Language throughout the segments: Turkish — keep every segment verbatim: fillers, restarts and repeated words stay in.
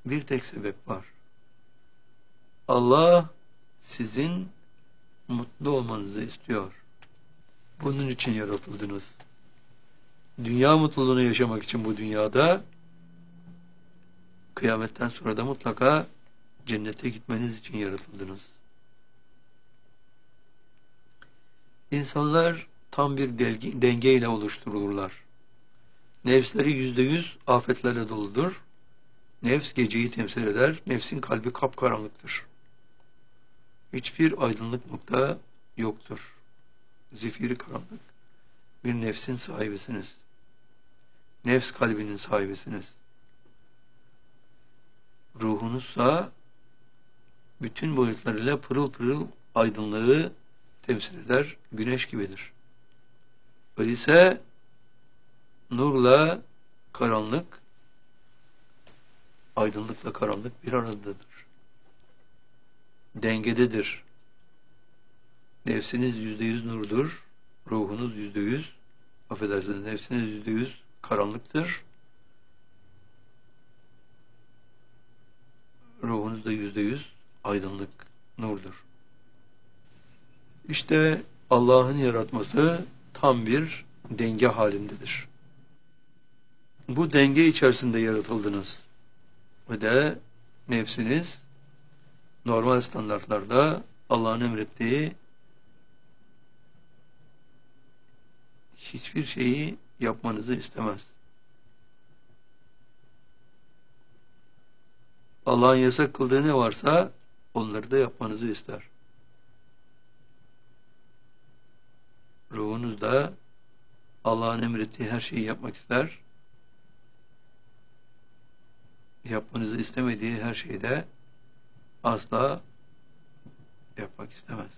Bir tek sebep var. Allah sizin mutlu olmanızı istiyor. Bunun için yaratıldınız. Dünya mutluluğunu yaşamak için bu dünyada, kıyametten sonra da mutlaka cennete gitmeniz için yaratıldınız. İnsanlar tam bir denge, dengeyle oluşturulurlar. Nefsleri yüzde yüz afetlerle doludur. Nefs geceyi temsil eder. Nefsin kalbi kapkaranlıktır. Hiçbir aydınlık nokta yoktur. Zifiri karanlık. Bir nefsin sahibisiniz. Nefs kalbinin sahibisiniz. Ruhunuzsa bütün boyutlarıyla pırıl pırıl aydınlığı temsil eder. Güneş gibidir. Öyleyse nurla karanlık, aydınlıkla karanlık bir aradadır. Dengededir. Nefsiniz yüzde yüz nurdur. Ruhunuz yüzde yüz, affedersiniz, nefsiniz yüzde yüz karanlıktır. Ruhunuz da yüzde yüz aydınlık, nurdur. İşte Allah'ın yaratması tam bir denge halindedir. Bu denge içerisinde yaratıldınız. Ve de nefsiniz normal standartlarda Allah'ın emrettiği hiçbir şeyi yapmanızı istemez. Allah'ın yasak kıldığı ne varsa onları da yapmanızı ister. Ruhunuz da Allah'ın emrettiği her şeyi yapmak ister. Yapmanızı istemediği her şeyi de asla yapmak istemez.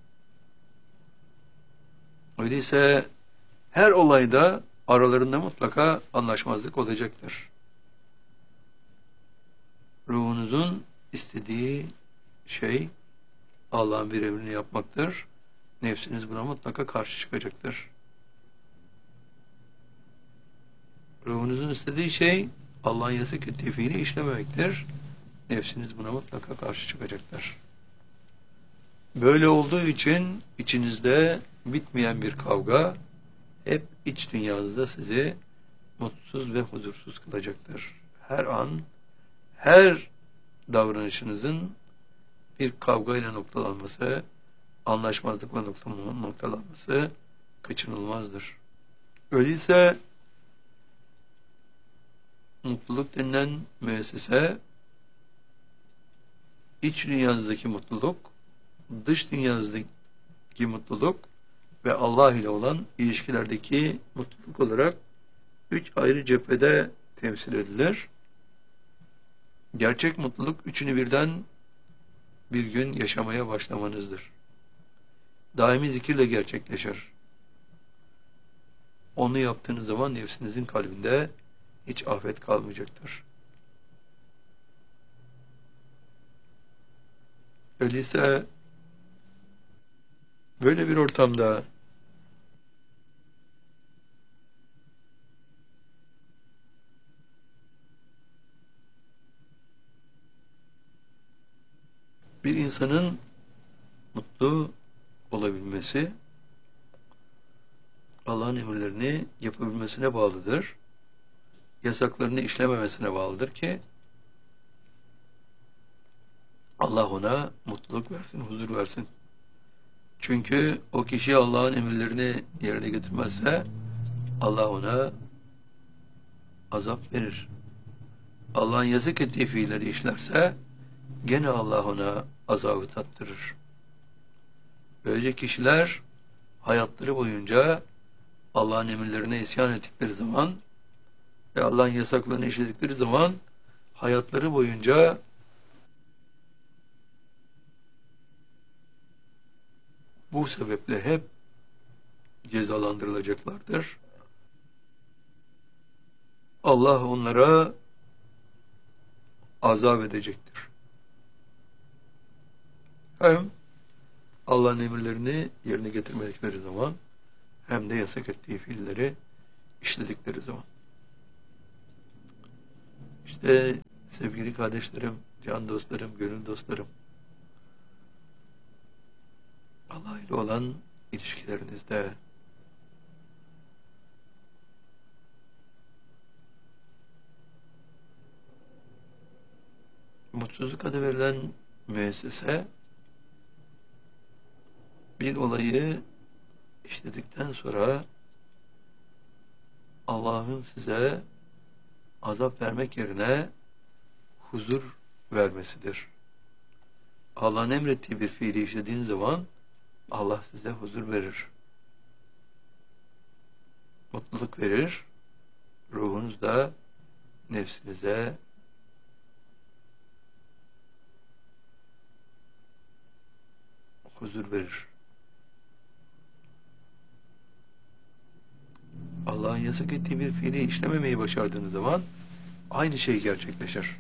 Öyleyse her olayda aralarında mutlaka anlaşmazlık olacaktır. Ruhunuzun istediği şey Allah'ın bir emrini yapmaktır. Nefsiniz buna mutlaka karşı çıkacaktır. Ruhunuzun istediği şey Allah'ın yasak ettiği fiili işlememektir. Nefsiniz buna mutlaka karşı çıkacaktır. Böyle olduğu için içinizde bitmeyen bir kavga hep iç dünyanızda sizi mutsuz ve huzursuz kılacaktır. Her an, her davranışınızın bir kavgayla noktalanması, anlaşmazlıkla noktalanması kaçınılmazdır. Öyleyse mutluluk denilen müessese, iç dünyanızdaki mutluluk, dış dünyanızdaki mutluluk ve Allah ile olan ilişkilerdeki mutluluk olarak üç ayrı cephede temsil edilir. Gerçek mutluluk üçünü birden bir gün yaşamaya başlamanızdır. Daimi zikirle gerçekleşir. Onu yaptığınız zaman nefsinizin kalbinde hiç afet kalmayacaktır. Öyleyse böyle bir ortamda bir insanın mutlu olabilmesi Allah'ın emirlerini yapabilmesine bağlıdır. Yasaklarını işlememesine bağlıdır ki Allah ona mutluluk versin, huzur versin. Çünkü o kişi Allah'ın emirlerini yerine getirmezse Allah ona azap verir. Allah'ın yasak ettiği fiilleri işlerse gene Allah ona azabı tattırır. Böylece kişiler hayatları boyunca Allah'ın emirlerine isyan ettikleri zaman ve Allah'ın yasaklarını işledikleri zaman hayatları boyunca bu sebeple hep cezalandırılacaklardır. Allah onlara azap edecektir. Hem Allah'ın emirlerini yerine getirmedikleri zaman hem de yasak ettiği fiilleri işledikleri zaman. İşte sevgili kardeşlerim, can dostlarım, gönül dostlarım, Allah ile olan ilişkilerinizde mutsuzluk adı verilen müessese bir olayı işledikten sonra Allah'ın size azap vermek yerine huzur vermesidir. Allah'ın emrettiği bir fiili işlediğin zaman Allah size huzur verir. Mutluluk verir. Ruhunuz da nefsinize huzur verir. Allah'ın yasak ettiği bir fiili işlememeyi başardığınız zaman aynı şey gerçekleşir.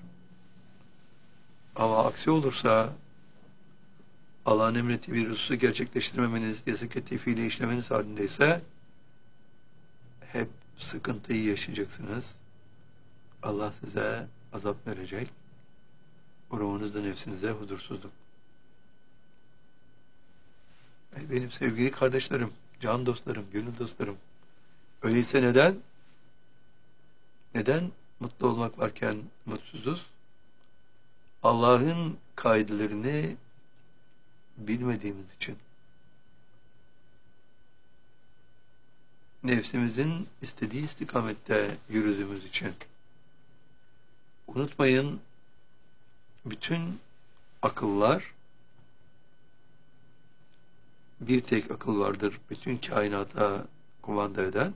Ama aksi olursa Allah'ın emrettiği bir hususu gerçekleştirmemeniz, yasak ettiği fiili işlemeniz halindeyse hep sıkıntıyı yaşayacaksınız. Allah size azap verecek. Ruhunuzda nefsinize huzursuzluk. Ey benim sevgili kardeşlerim, can dostlarım, gönül dostlarım. Öyleyse neden? Neden mutlu olmak varken mutsuzuz? Allah'ın kaidelerini bilmediğimiz için. Nefsimizin istediği istikamette yürüdüğümüz için. Unutmayın, bütün akıllar, bir tek akıl vardır bütün kainata kumanda eden.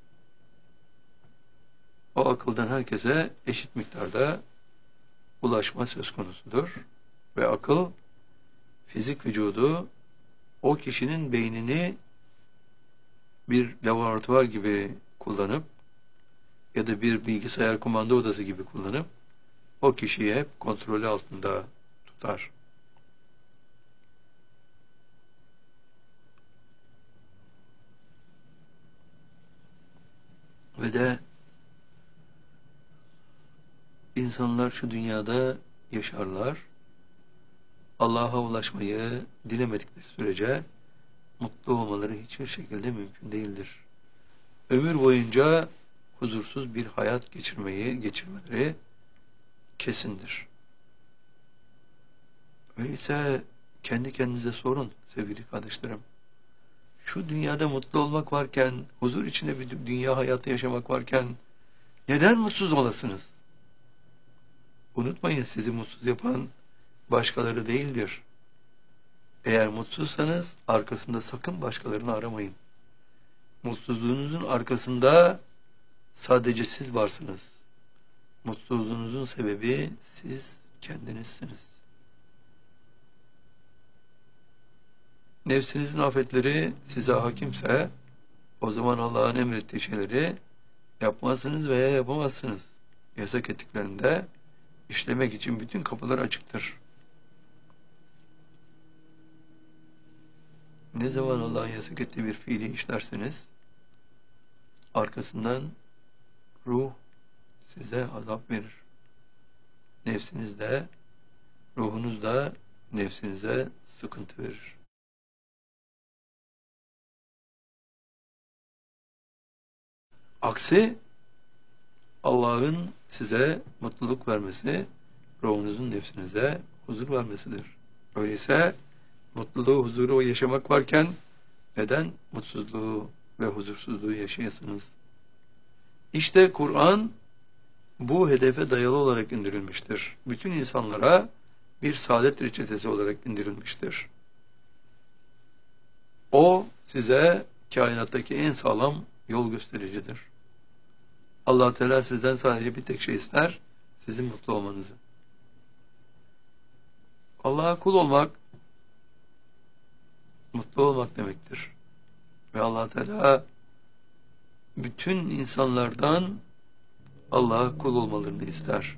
O akıldan herkese eşit miktarda ulaşma söz konusudur. Ve akıl, fizik vücudu, o kişinin beynini bir laboratuvar gibi kullanıp ya da bir bilgisayar kumanda odası gibi kullanıp o kişiyi hep kontrolü altında tutar. Ve de insanlar şu dünyada yaşarlar. Allah'a ulaşmayı dilemedikleri sürece mutlu olmaları hiçbir şekilde mümkün değildir. Ömür boyunca huzursuz bir hayat geçirmeyi, geçirmeleri kesindir. Öyleyse kendi kendinize sorun sevgili kardeşlerim. Şu dünyada mutlu olmak varken, huzur içinde bir dünya hayatı yaşamak varken neden mutsuz olasınız? Unutmayın, sizi mutsuz yapan başkaları değildir. Eğer mutsuzsanız arkasında sakın başkalarını aramayın. Mutsuzluğunuzun arkasında sadece siz varsınız. Mutsuzluğunuzun sebebi siz kendinizsiniz. Nefsinizin afetleri size hakimse o zaman Allah'ın emrettiği şeyleri yapmazsınız veya yapamazsınız. Yasak ettiklerinde işlemek için bütün kapılar açıktır. Ne zaman Allah'ın yasak ettiği bir fiili işlerseniz arkasından ruh size azap verir. Nefsinizde, ruhunuzda nefsinize sıkıntı verir. Aksi Allah'ın size mutluluk vermesi, ruhunuzun nefsinize huzur vermesidir. Öyleyse mutluluğu, huzuru yaşamak varken neden mutsuzluğu ve huzursuzluğu yaşayasınız? İşte Kur'an bu hedefe dayalı olarak indirilmiştir. Bütün insanlara bir saadet reçetesi olarak indirilmiştir. O size kainattaki en sağlam yol göstericidir. Allah Teala sizden sadece bir tek şey ister, sizin mutlu olmanızı. Allah'a kul olmak, mutlu olmak demektir. Ve Allah Teala bütün insanlardan Allah'a kul olmalarını ister.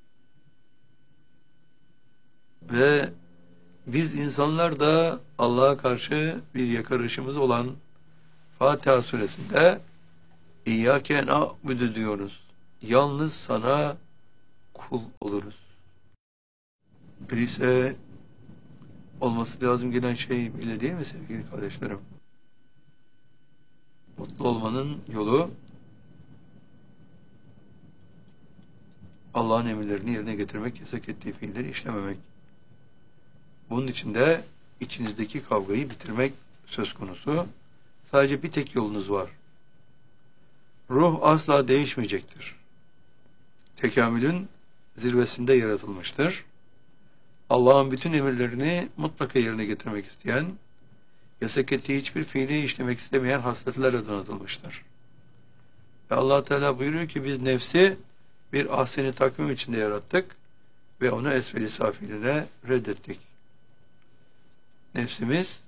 Ve biz insanlar da Allah'a karşı bir yakarışımız olan Fatiha suresinde İyyâke na'budu diyoruz. Yalnız sana kul oluruz. Öyleyse olması lazım gelen şey belli değil mi sevgili kardeşlerim? Mutlu olmanın yolu Allah'ın emirlerini yerine getirmek, yasak ettiği fiilleri işlememek. Bunun için de içinizdeki kavgayı bitirmek söz konusu. Sadece bir tek yolunuz var. Ruh asla değişmeyecektir. Tekamülün zirvesinde yaratılmıştır. Allah'ın bütün emirlerini mutlaka yerine getirmek isteyen, yasak ettiği hiçbir fiili işlemek istemeyen hasletlerle donatılmıştır. Ve Allah Teala buyuruyor ki biz nefsi bir ahsen-i takvim içinde yarattık ve onu esfel-i safiline reddettik. Nefsimiz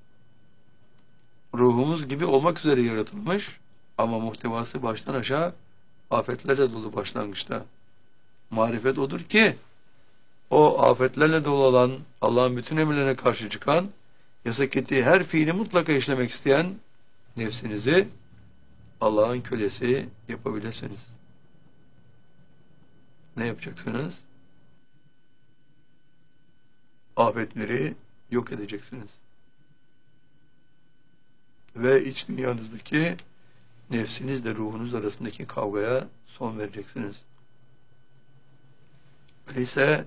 ruhumuz gibi olmak üzere yaratılmış ama muhtevası baştan aşağı afetlerle dolu başlangıçta. Marifet odur ki o afetlerle dolu olan, Allah'ın bütün emirlerine karşı çıkan, yasak ettiği her fiili mutlaka işlemek isteyen nefsinizi Allah'ın kölesi yapabilirsiniz. Ne yapacaksınız? Afetleri yok edeceksiniz. Ve iç dünyanızdaki nefsinizle ruhunuz arasındaki kavgaya son vereceksiniz. Öyleyse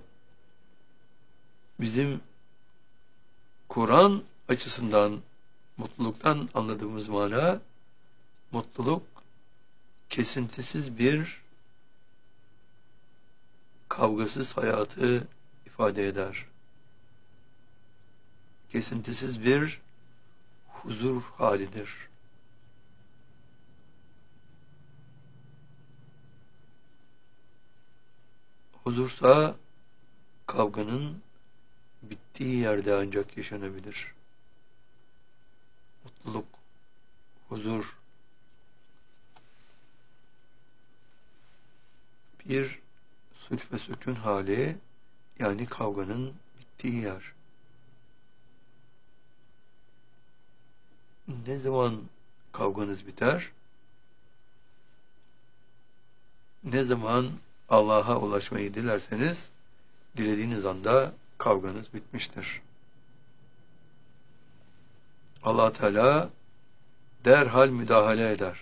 bizim Kur'an açısından mutluluktan anladığımız mana, mutluluk kesintisiz bir kavgasız hayatı ifade eder. Kesintisiz bir huzur halidir. Huzursa kavganın bittiği yerde ancak yaşanabilir. Mutluluk, huzur bir sülf ve sükun hali, yani kavganın bittiği yer. Ne zaman kavganız biter? Ne zaman Allah'a ulaşmayı dilerseniz, dilediğiniz anda kavganız bitmiştir. Allah Teala derhal müdahale eder.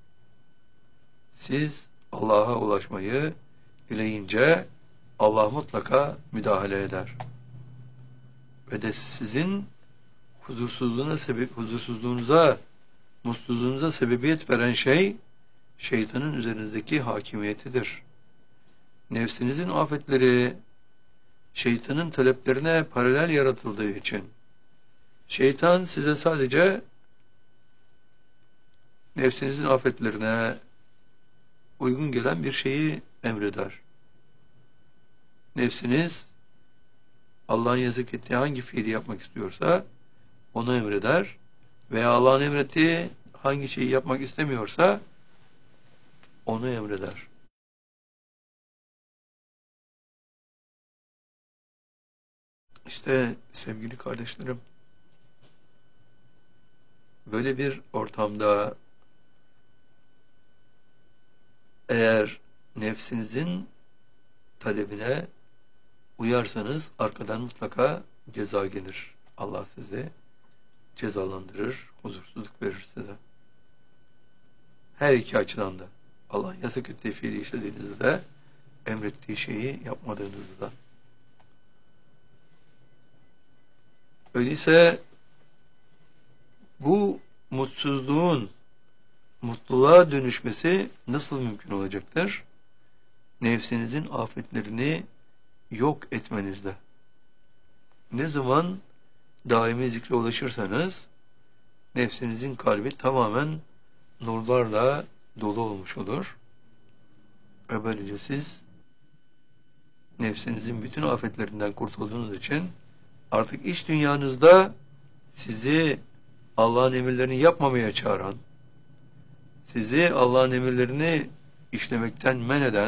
Siz Allah'a ulaşmayı dileyince Allah mutlaka müdahale eder. Ve de sizin huzursuzluğuna sebep, huzursuzluğunuza, mutsuzluğunuza sebebiyet veren şey şeytanın üzerinizdeki hakimiyetidir. Nefsinizin afetleri şeytanın taleplerine paralel yaratıldığı için şeytan size sadece nefsinizin afetlerine uygun gelen bir şeyi emreder. Nefsiniz Allah'ın yasak ettiği hangi fiili yapmak istiyorsa onu emreder veya Allah'ın emrettiği hangi şeyi yapmak istemiyorsa onu emreder. İşte sevgili kardeşlerim, böyle bir ortamda eğer nefsinizin talebine uyarsanız arkadan mutlaka ceza gelir. Allah sizi cezalandırır, huzursuzluk verir size. Her iki açıdan da. Allah'ın yasak ettiği fiili işlediğinizde de, emrettiği şeyi yapmadığınızda da. Öyleyse bu mutsuzluğun mutluluğa dönüşmesi nasıl mümkün olacaktır? Nefsinizin afetlerini yok etmenizle. Ne zaman daimi zikre ulaşırsanız nefsinizin kalbi tamamen nurlarla dolu olmuş olur. Ve böylece siz nefsinizin bütün afetlerinden kurtulduğunuz için artık iç dünyanızda sizi Allah'ın emirlerini yapmamaya çağıran, sizi Allah'ın emirlerini işlemekten men eden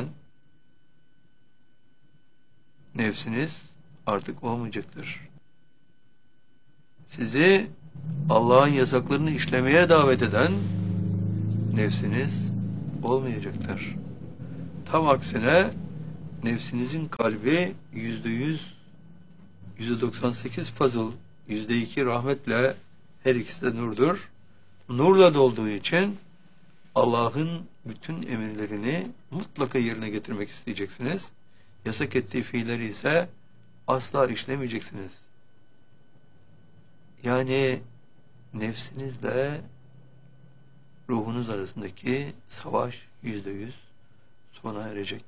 nefsiniz artık olmayacaktır. Sizi Allah'ın yasaklarını işlemeye davet eden nefsiniz olmayacaktır. Tam aksine nefsinizin kalbi yüzde yüz, yüzde doksan sekiz fazıl, yüzde iki rahmetle, her ikisi de nurdur. Nurla dolduğu için Allah'ın bütün emirlerini mutlaka yerine getirmek isteyeceksiniz. Yasak ettiği fiilleri ise asla işlemeyeceksiniz. Yani nefsinizle ruhunuz arasındaki savaş yüzde yüz sona erecek.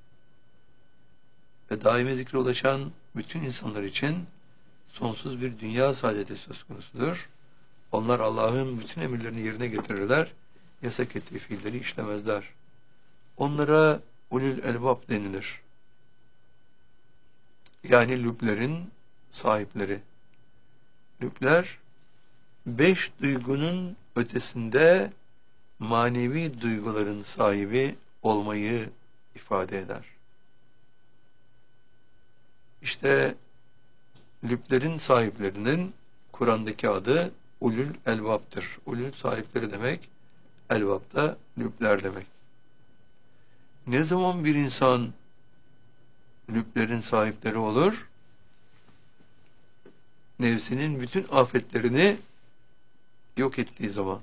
Ve daimi zikre ulaşan bütün insanlar için sonsuz bir dünya saadeti söz konusudur. Onlar Allah'ın bütün emirlerini yerine getirirler. Yasak ettiği fiilleri işlemezler. Onlara ulul elbab denilir. Yani lüblerin sahipleri. Lübler, beş duygunun ötesinde manevi duyguların sahibi olmayı ifade eder. İşte lüblerin sahiplerinin Kur'an'daki adı ulul elbaptır. Ulul sahipleri demek, elbap da lübler demek. Ne zaman bir insan lüblerin sahipleri olur? Nefsinin bütün afetlerini yok ettiği zaman.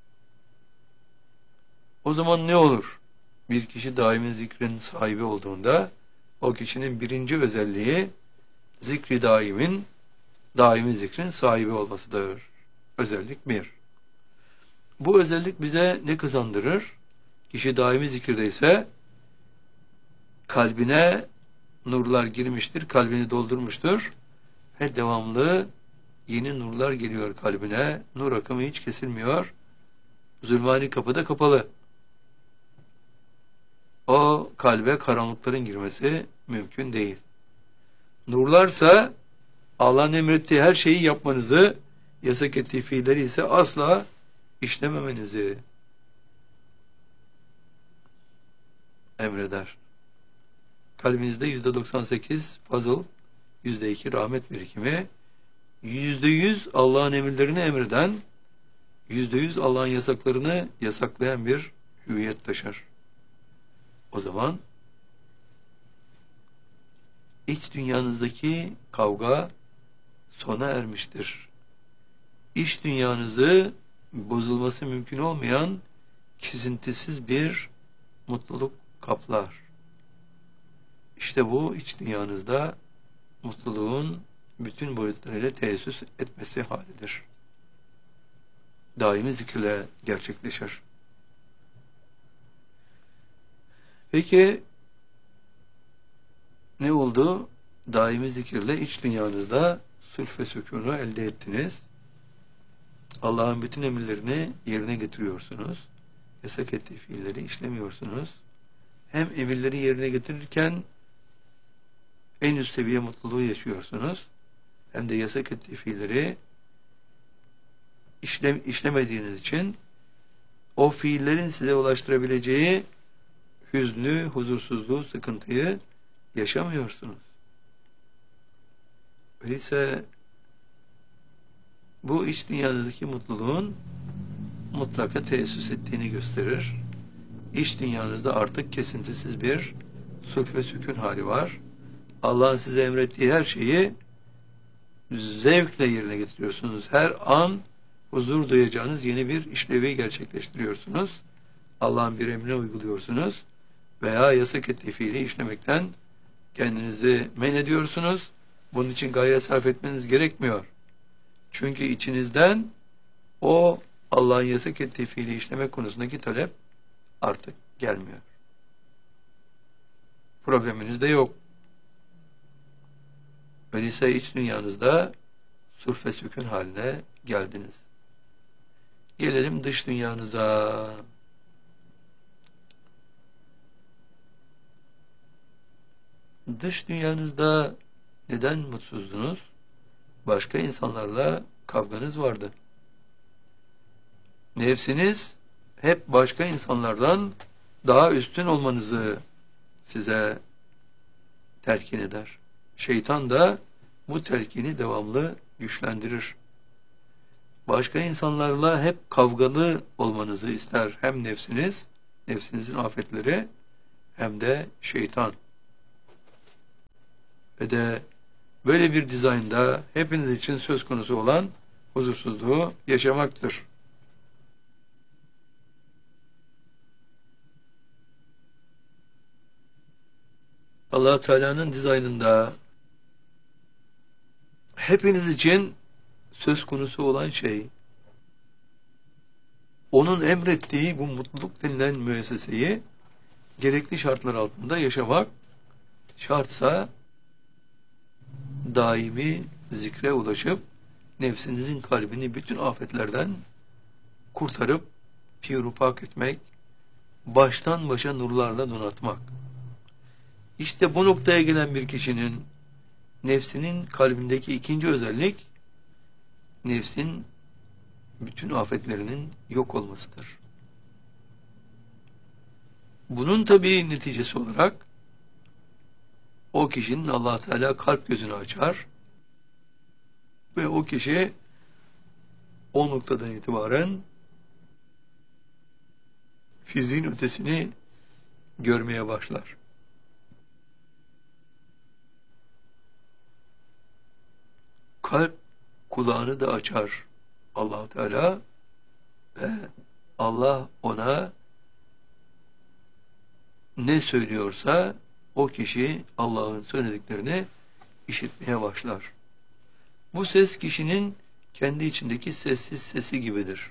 O zaman ne olur? Bir kişi daimi zikrin sahibi olduğunda o kişinin birinci özelliği zikri daimin, daimi zikrin sahibi olmasıdır. Özellik bir. Bu özellik bize ne kazandırır? Kişi daimi zikirdeyse kalbine nurlar girmiştir, kalbini doldurmuştur ve devamlı yeni nurlar geliyor kalbine. Nur akımı hiç kesilmiyor. Zulmani kapı da kapalı. O kalbe karanlıkların girmesi mümkün değil. Nurlarsa Allah'ın emrettiği her şeyi yapmanızı, yasak ettiği fiilleri ise asla işlememenizi emreder. Kalbinizde yüzde doksan sekiz fazıl, yüzde iki rahmet birikimi, yüzde yüz Allah'ın emirlerini emreden, yüzde yüz Allah'ın yasaklarını yasaklayan bir hüviyet taşır. O zaman iç dünyanızdaki kavga sona ermiştir. İç dünyanızı bozulması mümkün olmayan kesintisiz bir mutluluk kaplar. İşte bu iç dünyanızda mutluluğun bütün boyutlarıyla teessüs etmesi halidir. Daimi zikirle gerçekleşir. Peki ne oldu? Daimi zikirle iç dünyanızda sulh ve sükûnu elde ettiniz. Allah'ın bütün emirlerini yerine getiriyorsunuz. Yasak ettiği fiilleri işlemiyorsunuz. Hem emirleri yerine getirirken en üst seviye mutluluğu yaşıyorsunuz. Hem de yasak ettiği fiilleri işlem, işlemediğiniz için o fiillerin size ulaştırabileceği hüznü, huzursuzluğu, sıkıntıyı yaşamıyorsunuz. Öyleyse bu iç dünyanızdaki mutluluğun mutlaka teessüs ettiğini gösterir. İç dünyanızda artık kesintisiz bir sulh ve sükun hali var. Allah'ın size emrettiği her şeyi zevkle yerine getiriyorsunuz. Her an huzur duyacağınız yeni bir işlevi gerçekleştiriyorsunuz. Allah'ın bir emrine uyguluyorsunuz veya yasak ettiği fiili işlemekten kendinizi men ediyorsunuz. Bunun için gayret sarf etmeniz gerekmiyor. Çünkü içinizden o Allah'ın yasak ettiği fiili işlemek konusundaki talep artık gelmiyor. Probleminiz de yok. Öyleyse iç dünyanızda sulh ve sükun haline geldiniz. Gelelim dış dünyanıza. Dış dünyanızda neden mutsuzdunuz? Başka insanlarla kavganız vardı. Nefsiniz hep başka insanlardan daha üstün olmanızı size telkin eder. Şeytan da bu telkini devamlı güçlendirir. Başka insanlarla hep kavgalı olmanızı ister. Hem nefsiniz, nefsinizin afetleri hem de şeytan. ve de böyle bir dizaynda hepiniz için söz konusu olan huzursuzluğu yaşamaktır. Allah Teala'nın dizaynında hepiniz için söz konusu olan şey, onun emrettiği bu mutluluk denilen müesseseyi gerekli şartlar altında yaşamak, şartsa daimi zikre ulaşıp nefsinizin kalbini bütün afetlerden kurtarıp pirupak etmek, baştan başa nurlarla donatmak. İşte bu noktaya gelen bir kişinin nefsinin kalbindeki ikinci özellik, nefsin bütün afetlerinin yok olmasıdır. Bunun tabii neticesi olarak o kişinin Allah Teala kalp gözünü açar ve o kişi o noktadan itibaren fiziğin ötesini görmeye başlar. Kalp kulağını da açar Allah Teala ve Allah ona ne söylüyorsa o kişi Allah'ın söylediklerini işitmeye başlar. Bu ses kişinin kendi içindeki sessiz sesi gibidir.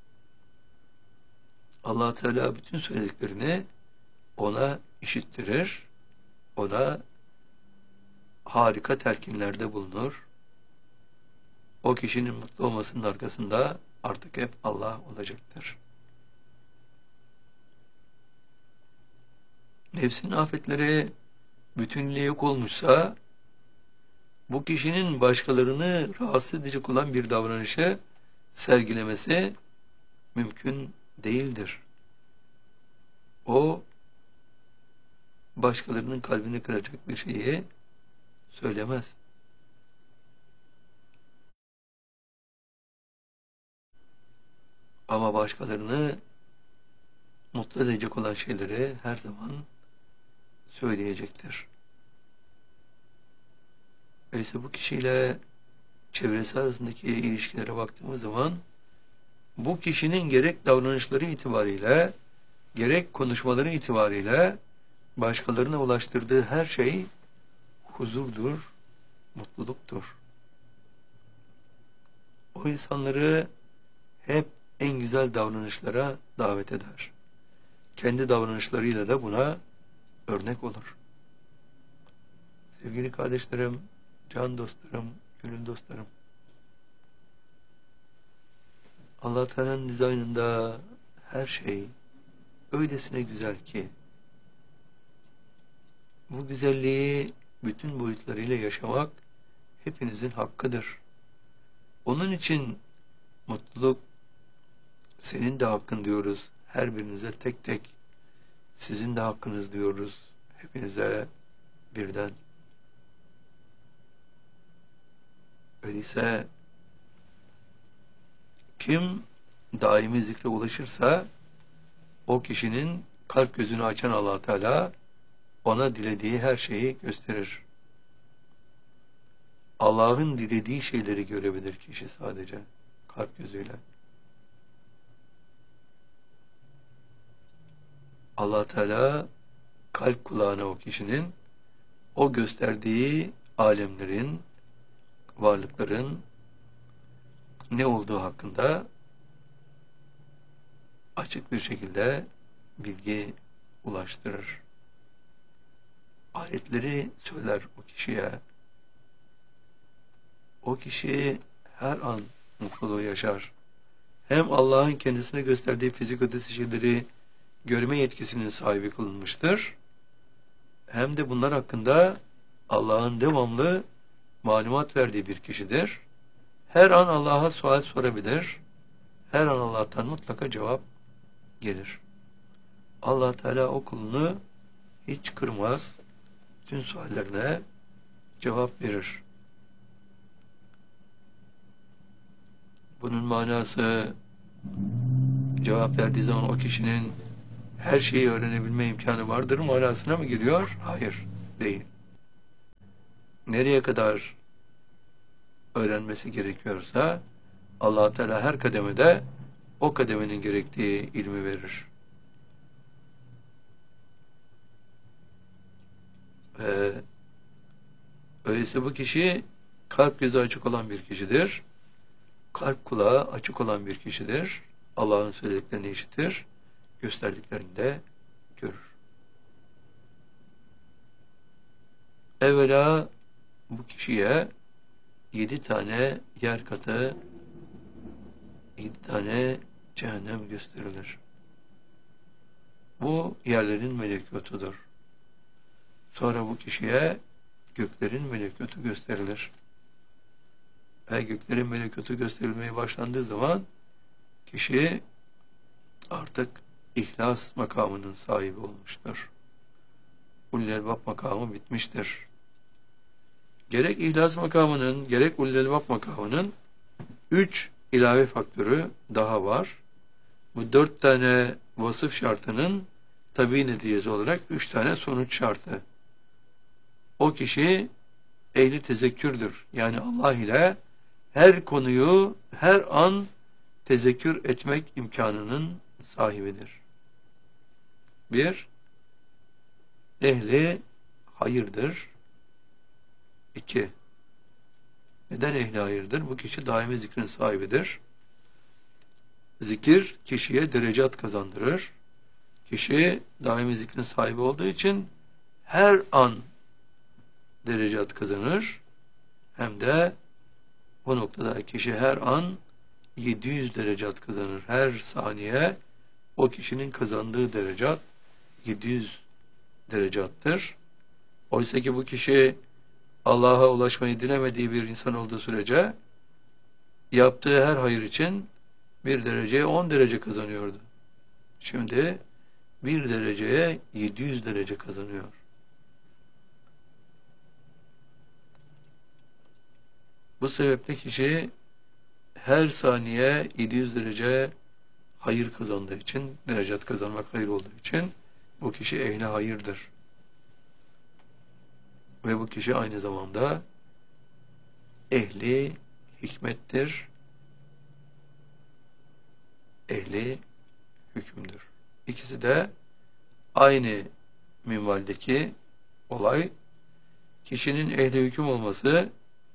Allah Teala bütün söylediklerini ona işittirir, ona harika telkinlerde bulunur. O kişinin mutlu olmasının arkasında artık hep Allah olacaktır. Nefsin afetleri bütünlüğe yok olmuşsa, bu kişinin başkalarını rahatsız edecek olan bir davranışı sergilemesi mümkün değildir. O, başkalarının kalbini kıracak bir şeyi söylemez. Ama başkalarını mutlu edecek olan şeyleri her zaman söyleyecektir. Öyleyse bu kişiyle çevresi arasındaki ilişkilere baktığımız zaman bu kişinin gerek davranışları itibariyle gerek konuşmaları itibariyle başkalarına ulaştırdığı her şey huzurdur, mutluluktur. O insanları hep en güzel davranışlara davet eder. Kendi davranışlarıyla da buna örnek olur. Sevgili kardeşlerim, can dostlarım, gönül dostlarım, Allah Teala'nın dizaynında her şey öylesine güzel ki bu güzelliği bütün boyutlarıyla yaşamak hepinizin hakkıdır. Onun için mutluluk senin de hakkın diyoruz. Her birinize tek tek sizin de hakkınız diyoruz. Hepinize birden. Öyleyse kim daimi zikre ulaşırsa o kişinin kalp gözünü açan Allah Teala ona dilediği her şeyi gösterir. Allah'ın dilediği şeyleri görebilir kişi sadece kalp gözüyle. Allah Teala kalp kulağına o kişinin o gösterdiği alemlerin, varlıkların ne olduğu hakkında açık bir şekilde bilgi ulaştırır. Ayetleri söyler o kişiye. O kişi her an mutluluğu yaşar. Hem Allah'ın kendisine gösterdiği fizik ötesi şeyleri görme yetkisinin sahibi kılınmıştır. Hem de bunlar hakkında Allah'ın devamlı malumat verdiği bir kişidir. Her an Allah'a sual sorabilir. Her an Allah'tan mutlaka cevap gelir. Allah Teala o kulunu hiç kırmaz. Tüm suallerine cevap verir. Bunun manası cevap verdiği zaman o kişinin her şeyi öğrenebilme imkanı vardır manasına mı geliyor? Hayır, değil. nereye kadar öğrenmesi gerekiyorsa Allah Teala her kademede o kademenin gerektiği ilmi verir. Ve öyleyse bu kişi kalp gözü açık olan bir kişidir. Kalp kulağı açık olan bir kişidir. Allah'ın söylediklerini işitir. Gösterdiklerini de görür. Evvela bu kişiye yedi tane yer katı, yedi tane cehennem gösterilir. Bu yerlerin melekutudur. Sonra bu kişiye göklerin melekutu gösterilir. Ve göklerin melekutu gösterilmeye başlandığı zaman kişi artık ihlas makamının sahibi olmuştur. Ulul-Elbab makamı bitmiştir. Gerek ihlas makamının, gerek Ulul-Elbab makamının üç ilave faktörü daha var. Bu dört tane vasıf şartının tabii neticesi olarak üç tane sonuç şartı. O kişi ehli tezekkürdür. Yani Allah ile her konuyu her an tezekkür etmek imkanının sahibidir. Bir, ehli hayırdır. İki, neden ehli hayırdır? Bu kişi daimi zikrin sahibidir. Zikir kişiye derecat kazandırır. Kişi daimi zikrin sahibi olduğu için her an derecat kazanır. Hem de bu noktada kişi her an yedi yüz derecat kazanır. Her saniye o kişinin kazandığı derecat yedi yüz derecattır. Oysa ki bu kişi Allah'a ulaşmayı dilemediği bir insan olduğu sürece yaptığı her hayır için bir dereceye on derece kazanıyordu. Şimdi bir dereceye yedi yüz derece kazanıyor. Bu sebeple kişi her saniye yedi yüz derece hayır kazandığı için, derecat kazanmak hayır olduğu için bu kişi ehli hayırdır. Ve bu kişi aynı zamanda ehli hikmettir, ehli hükümdür. İkisi de aynı minvaldeki olay. Kişinin ehli hüküm olması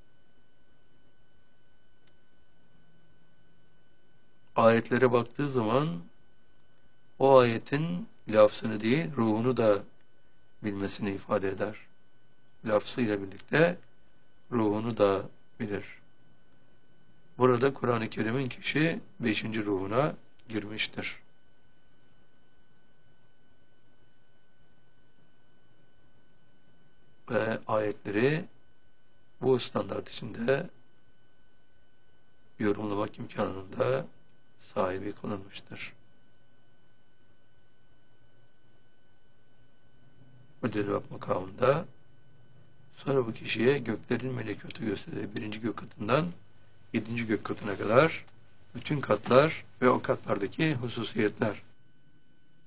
ayetlere baktığı zaman o ayetin lafzını değil, ruhunu da bilmesini ifade eder. Lafzıyla birlikte ruhunu da bilir. Burada Kur'an-ı Kerim'in kişi beşinci ruhuna girmiştir. Ve ayetleri bu standart içinde yorumlamak imkanının da sahibi kılınmıştır. Ulul-Elbab makamında sonra bu kişiye göklerin melekutu gösterir. Birinci gök katından yedinci gök katına kadar bütün katlar ve o katlardaki hususiyetler